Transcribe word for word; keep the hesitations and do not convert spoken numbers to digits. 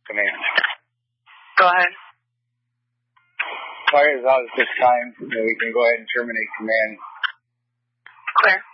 Command. Go ahead. Fire is out at this time. We can go ahead and terminate command. Clear.